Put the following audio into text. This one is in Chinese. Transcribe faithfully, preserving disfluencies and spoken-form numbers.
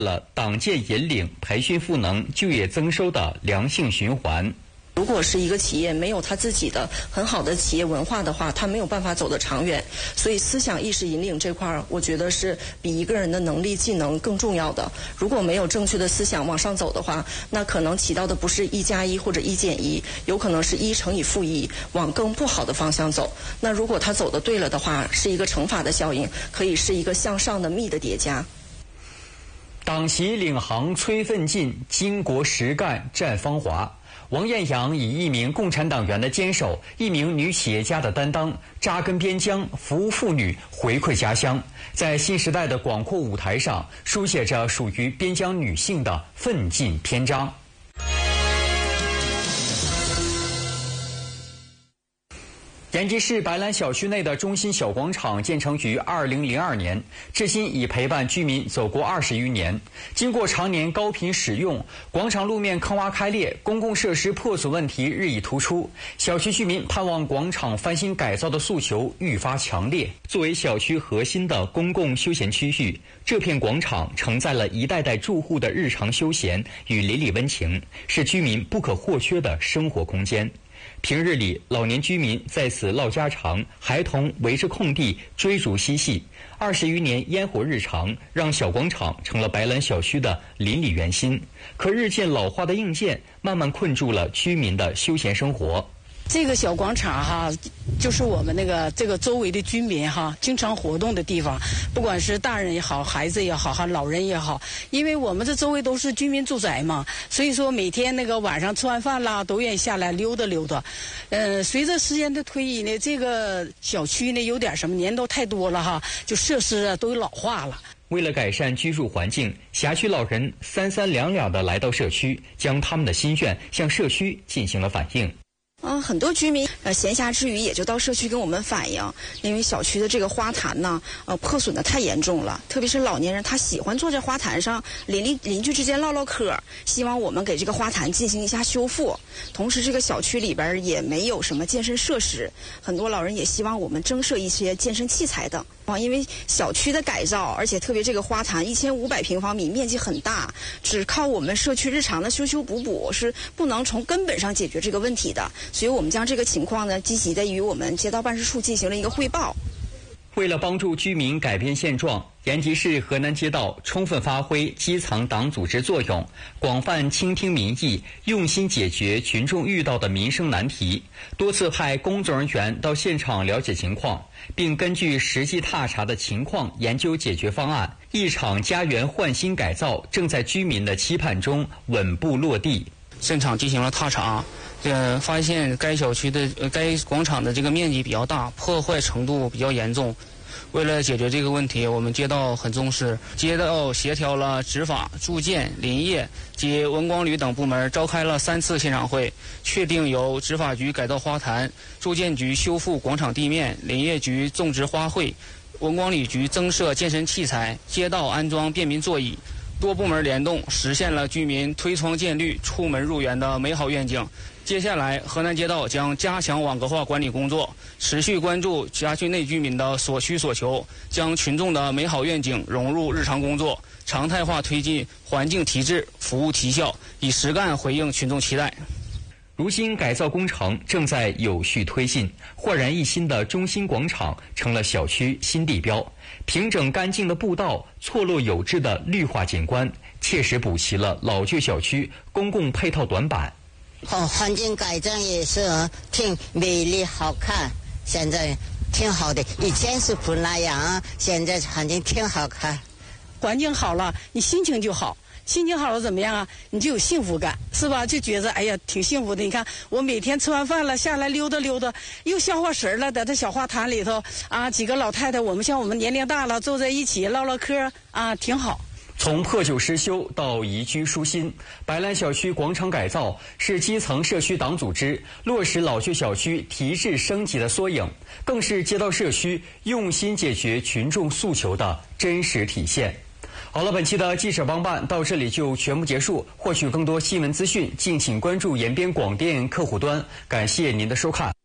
了党建引领、培训赋能、就业增收的良性循环。 如果是一个企业没有他自己的很好的企业文化的话，他没有办法走得长远。所以思想意识引领这块儿，我觉得是比一个人的能力技能更重要的。如果没有正确的思想往上走的话，那可能起到的不是一加一或者一减一，有可能是一乘以负一，往更不好的方向走。那如果他走得对了的话，是一个乘法的效应，可以是一个向上的密的叠加。 党旗领航催奋进，巾帼实干绽芳华。王艳阳以一名共产党员的坚守，一名女企业家的担当，扎根边疆，服务妇女，回馈家乡，在新时代的广阔舞台上，书写着属于边疆女性的奋进篇章。延吉市白兰小区内的中心小广场建成于二零零二年，至今已陪伴居民走过二十余年。经过常年高频使用，广场路面坑洼开裂，公共设施破损问题日益突出。小区居民盼望广场翻新改造的诉求愈发强烈。作为小区核心的公共休闲区域，这片广场承载了一代代住户的日常休闲与邻里温情，是居民不可或缺的生活空间。平日里，老年居民在此唠家常，孩童围着空地追逐嬉戏。二十余年烟火日常，让小广场成了白兰小区的邻里圆心。可日渐老化的硬件，慢慢困住了居民的休闲生活。 这个小广场哈，就是我们那个这个周围的居民哈，经常活动的地方，不管是大人也好，孩子也好，哈，老人也好，因为我们这周围都是居民住宅嘛，所以说每天那个晚上吃完饭啦，都愿意下来溜达溜达。呃，随着时间的推移呢，这个小区呢有点什么年头太多了哈，就设施啊都老化了。 为了改善居住环境，辖区老人三三两两地来到社区，将他们的心愿向社区进行了反映。 嗯，很多居民呃闲暇之余也就到社区跟我们反映，因为小区的这个花坛呢，呃破损的太严重了，特别是老年人他喜欢坐在花坛上，邻邻邻居之间唠唠嗑，希望我们给这个花坛进行一下修复。同时，这个小区里边也没有什么健身设施，很多老人也希望我们增设一些健身器材等。啊，因为小区的改造，而且特别这个花坛一千五百平方米，面积很大，只靠我们社区日常的修修补补是不能从根本上解决这个问题的。所以我们将这个情况呢，积极的与我们街道办事处进行了一个汇报。 为了帮助居民改变现状，延吉市河南街道充分发挥基层党组织作用，广泛倾听民意，用心解决群众遇到的民生难题，多次派工作人员到现场了解情况，并根据实际踏查的情况研究解决方案。一场家园焕新改造正在居民的期盼中稳步落地。 现场进行了踏查，呃，发现该小区的、呃、该广场的这个面积比较大，破坏程度比较严重。为了解决这个问题，我们街道很重视，街道协调了执法、住建、林业及文光旅等部门，召开了三次现场会，确定由执法局改造花坛，住建局修复广场地面，林业局种植花卉，文光旅局增设健身器材，街道安装便民座椅。多部门联动，实现了居民推窗见绿、出门入园的美好愿景。接下来，河南街道将加强网格化管理工作，持续关注辖区内居民的所需所求，将群众的美好愿景融入日常工作，常态化推进环境提质、服务提效，以实干回应群众期待。 如今改造工程正在有序推进，焕然一新的中心广场成了小区新地标。平整干净的步道，错落有致的绿化景观，切实补齐了老旧小区公共配套短板。 哦，环境改造也是挺美丽好看，现在挺好的，以前是不那样，现在环境挺好看。 环境好了，你心情就好。心情好了怎么样啊？你就有幸福感，是吧？就觉得哎呀挺幸福的。你看我每天吃完饭了下来溜达溜达，又消化食了，在这小花坛里头啊，几个老太太，我们像我们年龄大了，坐在一起唠唠嗑啊，挺好。 从破旧失修到宜居舒心，白兰小区广场改造是基层社区党组织落实老旧小区提质升级的缩影，更是街道社区用心解决群众诉求的真实体现。好了，本期的记者帮办到这里就全部结束。获取更多新闻资讯，敬请关注延边广电客户端。感谢您的收看。